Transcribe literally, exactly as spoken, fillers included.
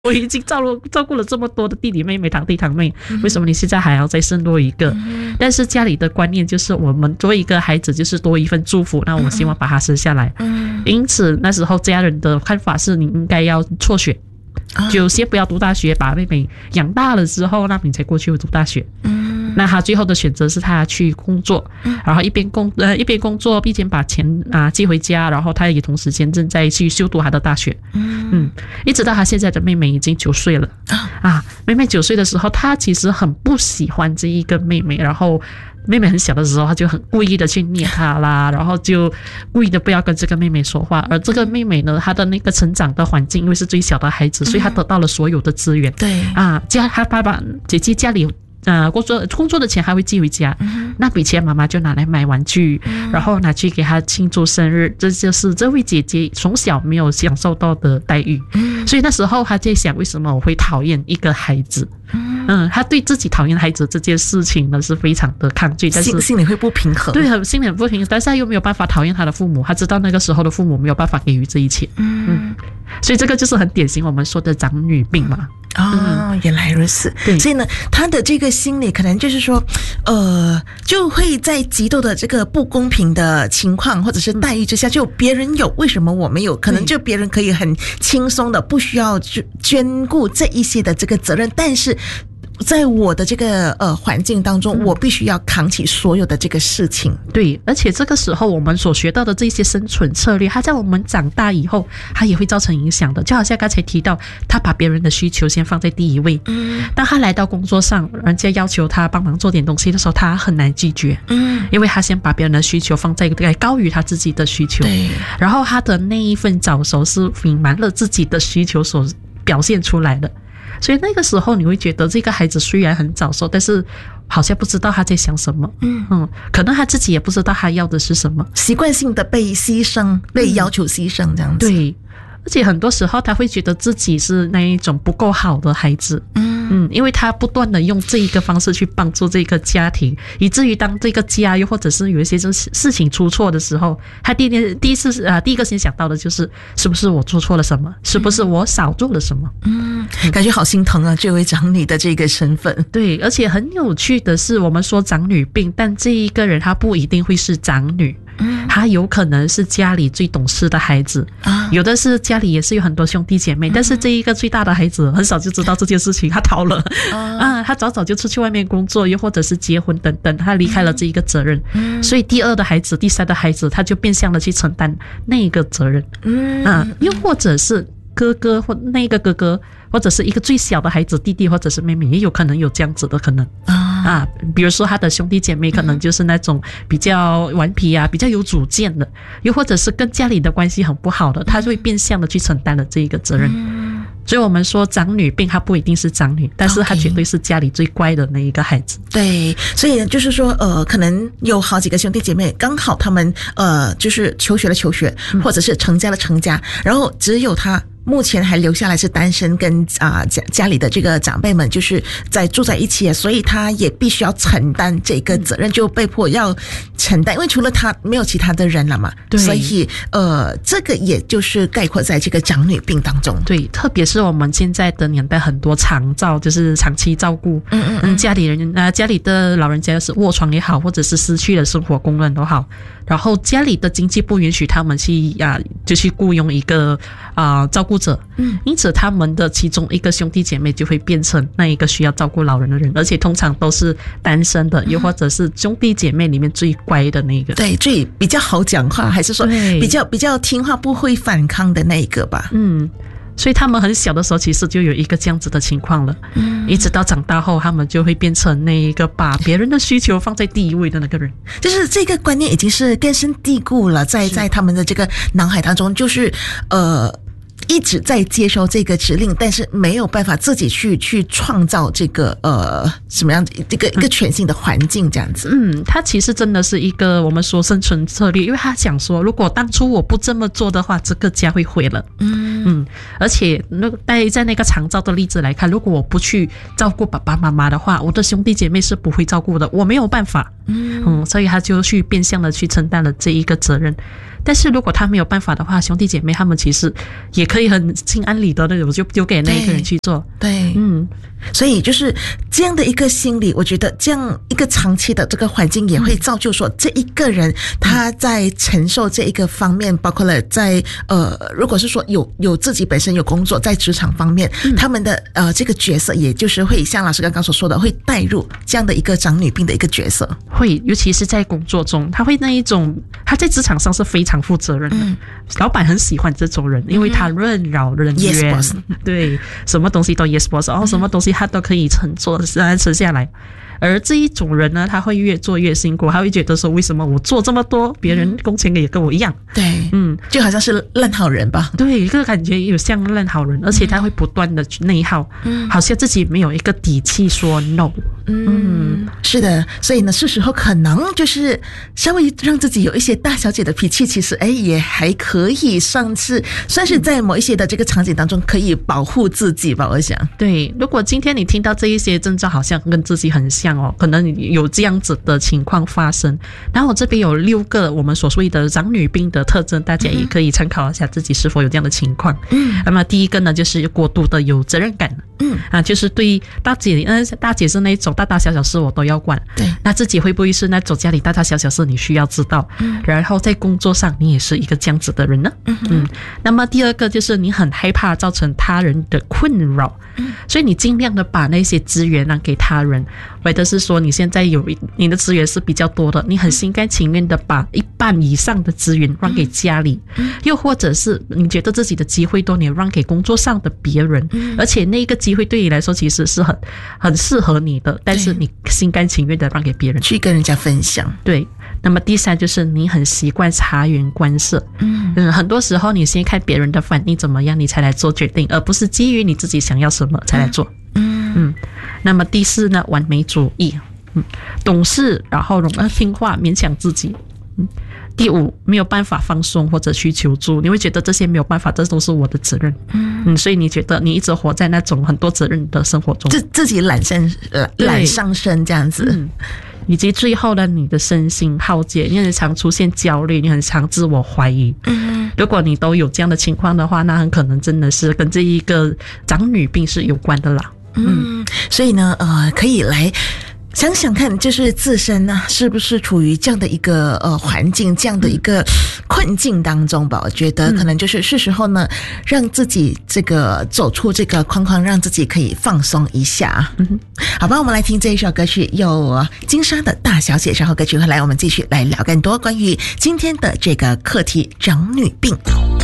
我已经照顾照顾了这么多的弟弟妹妹堂弟堂妹，为什么你现在还要再生多一个？嗯、但是家里的观念就是我们作为一个孩子就是多一份祝福，那我希望把他生下来。嗯、因此那时候家人的看法是你应该要辍学，就先不要读大学，把妹妹养大了之后，那你才过去读大学。嗯，那他最后的选择是他去工作，嗯、然后一边工呃一边工作，一边把钱啊寄回家，然后他也同时间正在去修读他的大学。嗯嗯，一直到他现在的妹妹已经九岁了啊，妹妹九岁的时候，他其实很不喜欢这一个妹妹，然后。妹妹很小的时候，他就很故意的去捏她啦，然后就故意的不要跟这个妹妹说话。而这个妹妹呢，她的那个成长的环境，因为是最小的孩子，所以她得到了所有的资源。对啊，家她爸爸姐姐家里。呃，工作工作的钱还会寄回家，嗯、那笔钱妈妈就拿来买玩具，嗯、然后拿去给她庆祝生日，这就是这位姐姐从小没有享受到的待遇。嗯、所以那时候她在想，为什么我会讨厌一个孩子？嗯，嗯她对自己讨厌孩子这件事情呢是非常的抗拒，但是心心里会不平衡。 对，心里很不平衡，但是她又没有办法讨厌她的父母，她知道那个时候的父母没有办法给予这一切。嗯嗯，所以这个就是很典型我们说的长女病嘛。 哦，嗯、原来如此。对，所以呢，他的这个心理可能就是说，呃，就会在极度的这个不公平的情况或者是待遇之下，就别人有，为什么我没有？可能就别人可以很轻松的，不需要兼顾这一些的这个责任，但是。在我的这个呃环境当中，我必须要扛起所有的这个事情。 对，而且这个时候我们所学到的这些生存策略，它在我们长大以后，它也会造成影响的。就好像刚才提到，他把别人的需求先放在第一位。嗯，当他来到工作上，人家要求他帮忙做点东西的时候，他很难拒绝。嗯，因为他先把别人的需求放在高于他自己的需求。对，然后他的那一份早熟是隐瞒了自己的需求所表现出来的。所以那个时候你会觉得这个孩子虽然很早熟，但是好像不知道他在想什么。嗯嗯，可能他自己也不知道他要的是什么， 习惯性的被牺牲，被要求牺牲这样子。 对，而且很多时候他会觉得自己是那一种不够好的孩子。嗯嗯，因为他不断的用这一个方式去帮助这个家庭，以至于当这个家又或者是有一些事情出错的时候，他第一第一次啊、呃、第一个先想到的就是是不是我做错了什么，是不是我少做了什么。嗯， 感觉好心疼啊，这位长女的这个身份。 对，而且很有趣的是，我们说长女病，但这一个人他不一定会是长女。嗯，他有可能是家里最懂事的孩子，啊、有的是家里也是有很多兄弟姐妹，嗯、但是这一个最大的孩子很少就知道这件事情，他逃了，啊，啊他早早就出去外面工作，又或者是结婚等等，他离开了这一个责任，嗯、所以第二的孩子、第三的孩子，他就变相的去承担那一个责任，嗯啊，又或者是哥哥或那个哥哥，或者是一个最小的孩子，弟弟或者是妹妹，也有可能有这样子的可能啊。啊，比如说他的兄弟姐妹可能就是那种比较顽皮啊，比较有主见的，又或者是跟家里的关系很不好的，他就会变相的去承担了这一个责任。嗯、所以我们说长女病，她不一定是长女，但是她绝对是家里最乖的那一个孩子。 对，所以就是说，呃，可能有好几个兄弟姐妹，刚好他们呃就是求学了求学，或者是成家了成家，然后只有他。目前还留下来是单身，跟啊、呃、家家里的这个长辈们就是在住在一起，所以他也必须要承担这个责任，就被迫要承担，因为除了他没有其他的人了嘛。对，所以呃，这个也就是概括在这个长女病当中。 对，特别是我们现在的年代，很多长照就是长期照顾，嗯嗯嗯，家里人啊、呃，家里的老人家是卧床也好，或者是失去了生活功能都好，然后家里的经济不允许他们去啊、呃，就去雇佣一个啊、呃、照顾。嗯，因此他们的其中一个兄弟姐妹就会变成那一个需要照顾老人的人，而且通常都是单身的，又或者是兄弟姐妹里面最乖的那个， 对，最比较好讲话，还是说比较比较听话，不会反抗的那一个吧。 嗯，所以他们很小的时候其实就有一个这样子的情况了，嗯，一直到长大后他们就会变成那一个把别人的需求放在第一位的那个人， 就是这个观念已经是根深蒂固了，在在他们的这个脑海当中，就是呃一直在接收这个指令，但是没有办法自己去去创造这个呃什么样子这个一个全新的环境这样子。 嗯，他其实真的是一个我们说生存策略，因为他想说，如果当初我不这么做的话，这个家会毁了。嗯嗯，而且那在在那个长照的例子来看，如果我不去照顾爸爸妈妈的话，我的兄弟姐妹是不会照顾的，我没有办法。嗯嗯，所以他就去变相的去承担了这一个责任。 但是如果他没有办法的话，兄弟姐妹他们其实也可以很心安理得的，我就丢给那一个人去做。 对，嗯，所以就是这样的一个心理，我觉得这样一个长期的这个环境也会造就说，这一个人他在承受这一个方面，包括了在呃，如果是说有有自己本身有工作在职场方面，嗯、他们的呃这个角色，也就是会像老师刚刚所说的，会带入这样的一个长女病的一个角色， 会，尤其是在工作中，他会那一种他在职场上是非常负责任的，嗯、老板很喜欢这种人，因为他任劳任怨， yes boss， 对，什么东西都 yes boss， 哦，什么东西他都可以承做，承下来。而这一种人呢，他会越做越辛苦，他会觉得说，为什么我做这么多，别人工钱也跟我一样？ 对，嗯，就好像是烂好人吧？ 对，这个感觉有像烂好人，而且他会不断的内耗，嗯，好像自己没有一个底气说 no。 嗯，是的，所以呢，是时候可能就是稍微让自己有一些大小姐的脾气，其实哎也还可以算是算是在某一些的这个场景当中可以保护自己吧，我想。 对，如果今天你听到这一些征兆，好像跟自己很像哦，可能有这样子的情况发生。然后我这边有六个我们所谓的长女病的特征，大家也可以参考一下自己是否有这样的情况。嗯，那么第一个呢，就是过度的有责任感。嗯啊，就是对大姐，嗯，大姐是那种大大小小事我都要管。 对， 那自己会不会是那种家里大大小小事你需要知道？嗯，然后在工作上你也是一个这样子的人呢？嗯嗯。那么第二个就是你很害怕造成他人的困扰，嗯，所以你尽量的把那些资源让给他人，或者是说你现在有你的资源是比较多的，你很心甘情愿的把一半以上的资源让给家里，嗯，又或者是你觉得自己的机会多，你让给工作上的别人，嗯，而且那个机会对你来说其实是很很适合你的，但是你心甘情愿的让给别人， 去跟人家分享。 对。那么第三就是你很习惯察言观色，嗯嗯，很多时候你先看别人的反应怎么样，你才来做决定，而不是基于你自己想要什么才来做。嗯嗯。那么第四呢，完美主义，嗯，懂事，然后容易听话，勉强自己。嗯。第五，没有办法放松或者去求助，你会觉得这些没有办法，这都是我的责任。嗯嗯，所以你觉得你一直活在那种很多责任的生活中， 自自己揽上揽上身这样子。嗯， 以及最后呢，你的身心耗竭，你很常出现焦虑，你很常自我怀疑。嗯，如果你都有这样的情况的话，那很可能真的是跟这一个长女病是有关的啦。 嗯，所以呢，呃，可以来想想看，就是自身呢、啊，是不是处于这样的一个呃环境，这样的一个困境当中吧？我觉得可能就是是时候呢，让自己这个走出这个框框，让自己可以放松一下。嗯，好吧，我们来听这一首歌曲，有金莎的大小姐，然后歌曲回来，我们继续来聊更多关于今天的这个课题——长女病。